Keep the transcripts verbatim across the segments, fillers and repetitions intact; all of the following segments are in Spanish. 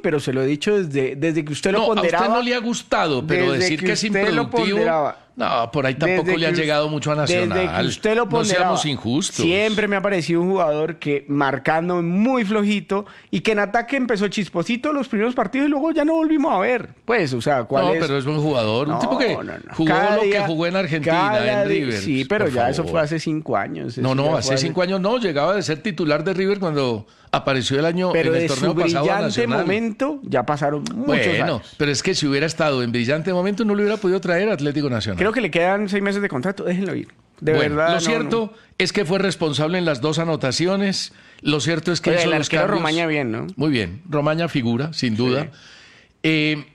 pero se lo he dicho desde, desde que usted lo no, ponderaba. A usted no le ha gustado, pero desde decir que, que es improductivo... No, por ahí tampoco desde le ha que, llegado mucho a Nacional. Desde que usted lo ponderaba, no seamos injustos. Siempre me ha parecido un jugador que marcando muy flojito y que en ataque empezó chisposito los primeros partidos y luego ya no volvimos a ver. Pues, o sea, ¿cuál no, es? No, pero es buen jugador. No, un tipo que no, no. jugó cada lo día, que jugó en Argentina, en River. Sí, pero ya favor. eso fue hace cinco años. No, no, hace cinco años no. Llegaba de ser titular de River cuando apareció el año pero en el de torneo su pasado brillante nacional. momento ya pasaron muchos bueno, años. Pero es que si hubiera estado en brillante momento no lo hubiera podido traer a Atlético Nacional. Creo que le quedan seis meses de contrato, déjenlo ir. De bueno, verdad. Lo no, cierto no. es que fue responsable en las dos anotaciones. Lo cierto es que Oye, hizo el los arquero cambios. Romaña bien, ¿no? Muy bien. Romaña figura, sin duda. Sí. Eh,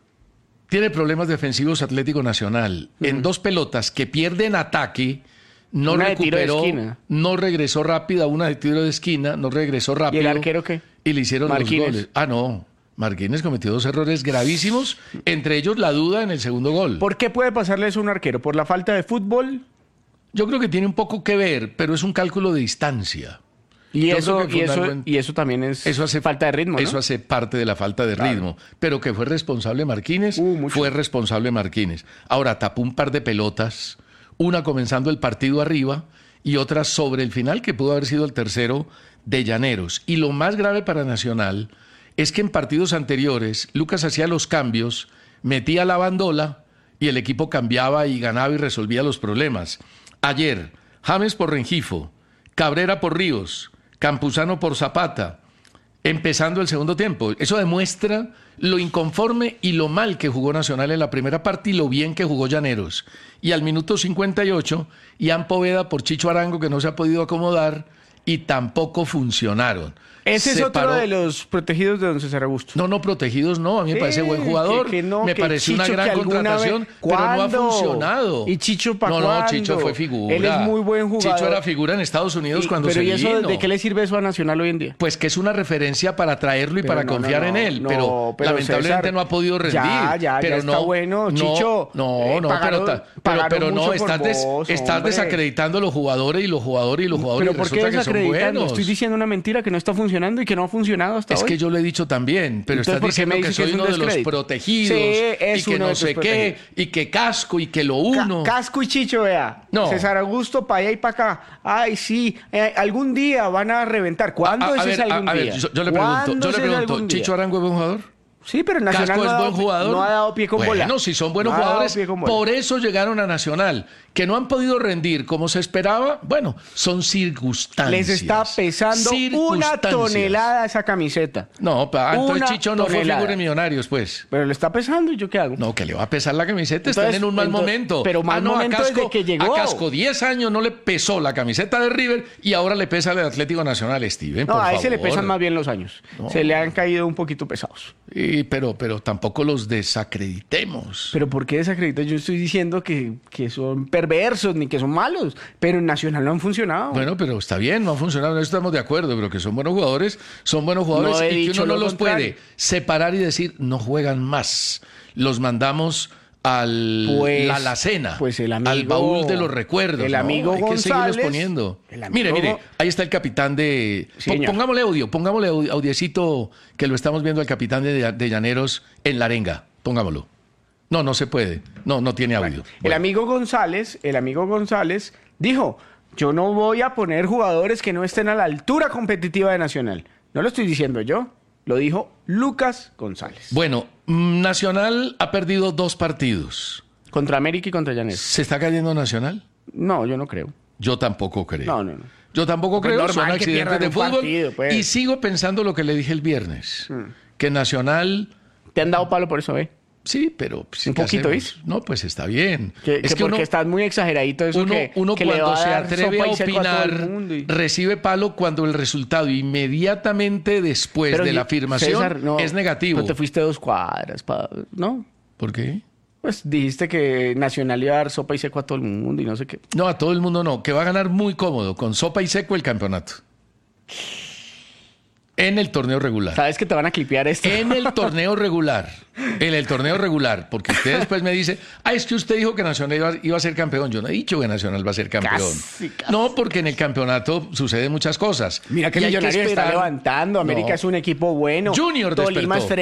tiene problemas defensivos Atlético Nacional. Uh-huh. En dos pelotas que pierde en ataque, no una recuperó, de tiro de esquina. No regresó rápida, una de tiro de esquina, no regresó rápido. ¿Y el arquero qué? Y le hicieron Marquínez. los goles. Ah, no. Marquínez cometió dos errores gravísimos, entre ellos la duda en el segundo gol. ¿Por qué puede pasarle eso a un arquero? ¿Por la falta de fútbol? Yo creo que tiene un poco que ver, pero es un cálculo de distancia. Y, Yo eso, creo y, eso, buen... y eso también es eso hace, falta de ritmo, ¿no? Eso hace parte de la falta de claro. ritmo. Pero que fue responsable Marquínez, uh, fue responsable Marquínez. Ahora, tapó un par de pelotas, una comenzando el partido arriba y otra sobre el final, que pudo haber sido el tercero de Llaneros. Y lo más grave para Nacional es que en partidos anteriores Lucas hacía los cambios, metía la bandola y el equipo cambiaba y ganaba y resolvía los problemas. Ayer, James por Rengifo, Cabrera por Ríos, Campuzano por Zapata, empezando el segundo tiempo. Eso demuestra lo inconforme y lo mal que jugó Nacional en la primera parte y lo bien que jugó Llaneros. Y al minuto cincuenta y ocho, Ian Poveda por Chicho Arango, que no se ha podido acomodar y tampoco funcionaron. Ese es Se otro paró... de los protegidos de don César Augusto. No, no, protegidos no. A mí me sí, parece buen jugador. Que, que no, me parece una gran contratación, vez... pero no ha funcionado. ¿Y Chicho para No, cuándo? no, Chicho fue figura. Él es muy buen jugador. Chicho era figura en Estados Unidos y, cuando pero se ¿y eso vino? de qué le sirve eso a Nacional hoy en día? Pues que es una referencia para traerlo y pero para no, confiar no, no, en él. No, pero, pero lamentablemente César, no ha podido rendir. Ya, ya, pero ya no, está bueno. No, Chicho, no, eh, no, pagaron, pero, pero, pero no, estás, des, vos, estás desacreditando a los jugadores y los jugadores y los jugadores. Pero ¿por qué desacreditando? Estoy diciendo una mentira que no está funcionando y que no ha funcionado hasta hoy. Es que yo lo he dicho también, pero Entonces, estás diciendo que soy que uno de los protegidos sí, y que no sé qué, y que casco y que lo uno. Ca casco y Chicho, vea. No. César Augusto para allá y para acá. Ay, sí, eh, algún día van a reventar. ¿Cuándo a, a es ver, ese algún a, a día? Ver, yo, yo le pregunto, yo le pregunto, ¿Chicho Arango es buen jugador? Sí, pero Nacional Casco no, es ha dado, buen jugador. no ha dado pie con bueno, bola. Bueno, si son buenos no jugadores, por eso llegaron a Nacional. Que no han podido rendir como se esperaba, bueno, son circunstancias. Les está pesando una tonelada esa camiseta. No, pa, entonces una Chicho no tonelada. fue figura en Millonarios, pues. Pero le está pesando, ¿y yo qué hago? No, que le va a pesar la camiseta, entonces, están en un mal entonces, momento. Pero mal ah, no, momento a Casco, desde que llegó. A Casco diez años no le pesó la camiseta de River y ahora le pesa el Atlético Nacional, Steven, No, por a favor. ese le pesan más bien los años. No. Se le han caído un poquito pesados. Y, pero, pero tampoco los desacreditemos. ¿Pero por qué desacreditas? Yo estoy diciendo que, que son perversos ni que son malos, pero en Nacional no han funcionado. Bueno, pero está bien, no han funcionado, en eso estamos de acuerdo, pero que son buenos jugadores, son buenos jugadores no y que uno no los contrario. puede separar y decir, no juegan más. Los mandamos al pues, la alacena, pues el amigo, al baúl de los recuerdos. El ¿no? amigo Hay que González, seguirlos poniendo. El amigo, mire, mire, ahí está el capitán de... Sí, pongámosle audio, pongámosle audiecito que lo estamos viendo al capitán de, de Llaneros en la arenga. Pongámoslo. No, no se puede. No, no tiene audio. Bueno, bueno. El amigo González, el amigo González dijo, yo no voy a poner jugadores que no estén a la altura competitiva de Nacional. No lo estoy diciendo yo, lo dijo Lucas González. Bueno, Nacional ha perdido dos partidos. Contra América y contra Llaneros. ¿Se está cayendo Nacional? No, yo no creo. Yo tampoco creo. No, no, no. Yo tampoco pues creo, son accidentes de fútbol. Partido, pues. Y sigo pensando lo que le dije el viernes, hmm. que Nacional... ¿Te han dado palo por eso, eh? Sí, pero... Pues, un poquito, ¿ves? No, pues está bien. Que, es que, que porque uno, estás muy exageradito eso uno, que, uno que cuando le va se a dar atreve a opinar, a y... recibe palo cuando el resultado inmediatamente después pero, de la afirmación César, no, es negativo. Pero te fuiste dos cuadras, pa... ¿no? ¿Por qué? Pues dijiste que Nacional iba a dar sopa y seco a todo el mundo y no sé qué. No, a todo el mundo no, que va a ganar muy cómodo, con sopa y seco el campeonato. En el torneo regular. ¿Sabes que te van a clipear esto? En el torneo regular. En el torneo regular. Porque usted después me dice, ah, es que usted dijo que Nacional iba, iba a ser campeón. Yo no he dicho que Nacional va a ser campeón. Casi, casi. No, porque en el campeonato suceden muchas cosas. Mira que Millonarios está levantando. América no. es un equipo bueno. Junior Tolima despertó.